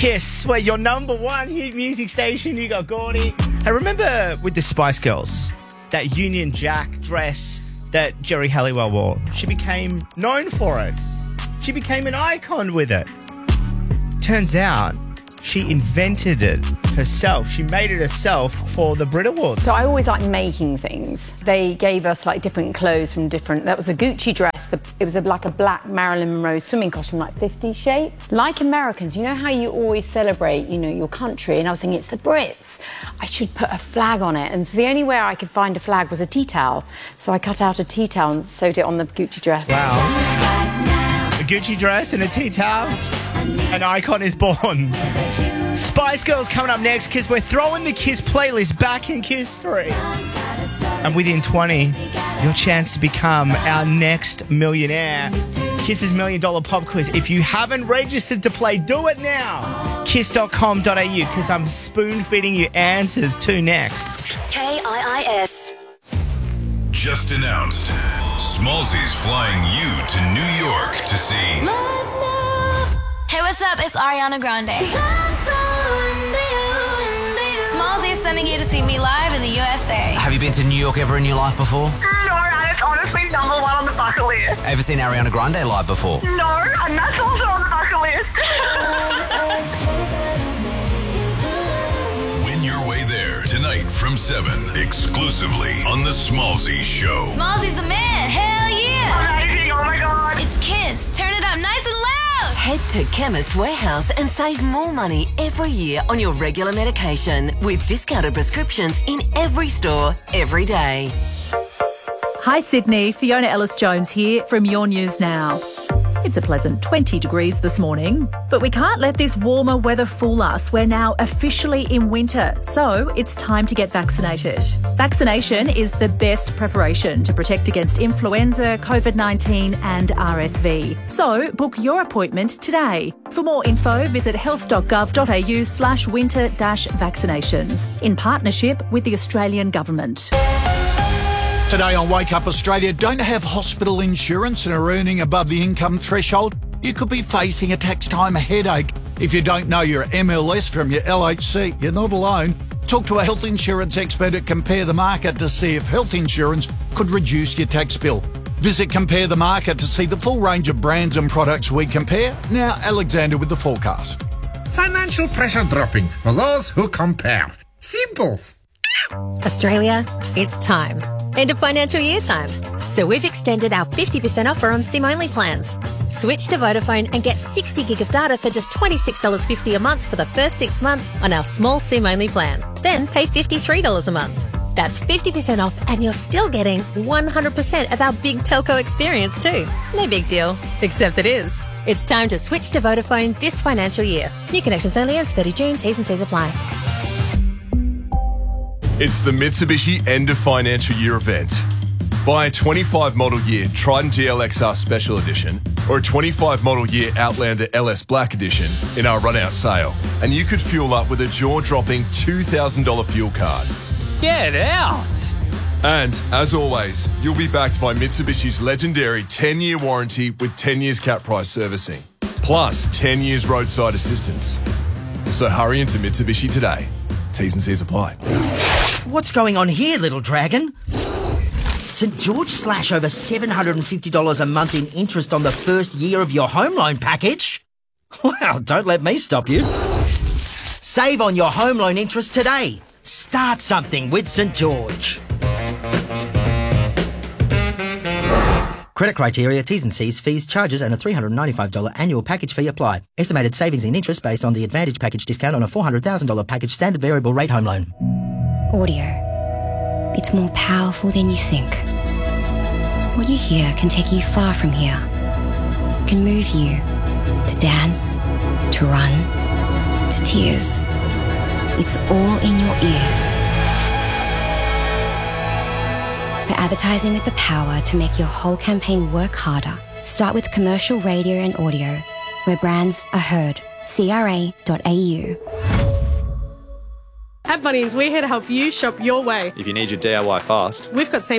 Kiss, we're your number one hit music station. You got Gordy. I remember with the Spice Girls, that Union Jack dress that Jerry Halliwell wore. She became known for it. She became an icon with it. Turns out she invented it herself. She made it herself for the Brit Awards. So I always like making things. They gave us like different clothes from different... That was a Gucci dress. It was like a black Marilyn Monroe swimming costume, like 50 shape. Like Americans, you know how you always celebrate, your country? And I was thinking, it's the Brits. I should put a flag on it. And so the only way I could find a flag was a tea towel. So I cut out a tea towel and sewed it on the Gucci dress. Wow. A Gucci dress and a tea towel. An icon is born. Spice Girls coming up next because we're throwing the Kiss playlist back in Kiss 3. And within 20, your chance to become our next millionaire. Kiss's $1 Million Pop Quiz. If you haven't registered to play, do it now. Kiss.com.au because I'm spoon-feeding you answers to next. KIIS. Just announced, Smallzy's flying you to New York to see... Hey, what's up? It's Ariana Grande. Smallzy is sending you to see me live in the USA. Have you been to New York ever in your life before? No, and it's honestly number one on the bucket list. Ever seen Ariana Grande live before? No, and that's also on the bucket list. Win your way there tonight from 7, exclusively on The Smallzy Show. Smallzy's the man. Hell yeah. Amazing, oh my God. It's Kiss. Turn it up nice and loud. Head to Chemist Warehouse and save more money every year on your regular medication with discounted prescriptions in every store, every day. Hi Sydney, Fiona Ellis-Jones here from Your News Now. It's a pleasant 20 degrees this morning, but we can't let this warmer weather fool us. We're now officially in winter, so it's time to get vaccinated. Vaccination is the best preparation to protect against influenza, COVID-19 and RSV. So book your appointment today. For more info, visit health.gov.au/winter-vaccinations in partnership with the Australian Government. Today on Wake Up Australia, don't have hospital insurance and are earning above the income threshold? You could be facing a tax time headache. If you don't know your MLS from your LHC, you're not alone. Talk to a health insurance expert at Compare the Market to see if health insurance could reduce your tax bill. Visit Compare the Market to see the full range of brands and products we compare. Now, Alexander with the forecast. Financial pressure dropping for those who compare. Simples. Australia, it's time. End of financial year time. So we've extended our 50% offer on SIM-only plans. Switch to Vodafone and get 60 gig of data for just $26.50 a month for the first 6 months on our small SIM-only plan. Then pay $53 a month. That's 50% off and you're still getting 100% of our big telco experience too. No big deal, except it is. It's time to switch to Vodafone this financial year. New connections only ends 30 June. T's and C's apply. It's the Mitsubishi end of financial year event. Buy a 25 model year Triton GLXR Special Edition or a 25 model year Outlander LS Black Edition in our run-out sale, and you could fuel up with a jaw-dropping $2,000 fuel card. Get out! And, as always, you'll be backed by Mitsubishi's legendary 10-year warranty with 10 years cap price servicing, plus 10 years roadside assistance. So hurry into Mitsubishi today. T's and C's apply. What's going on here, little dragon? St. George slash over $750 a month in interest on the first year of your home loan package? Well, don't let me stop you. Save on your home loan interest today. Start something with St. George. Credit criteria, T's and C's, fees, charges and a $395 annual package fee apply. Estimated savings in interest based on the Advantage package discount on a $400,000 package standard variable rate home loan. Audio. It's more powerful than you think. What you hear can take you far from here. Can move you to dance, to run, to tears. It's all in your ears. For advertising with the power to make your whole campaign work harder, start with commercial radio and audio, where brands are heard. CRA.au. At Bunnings, we're here to help you shop your way. If you need your DIY fast, we've got same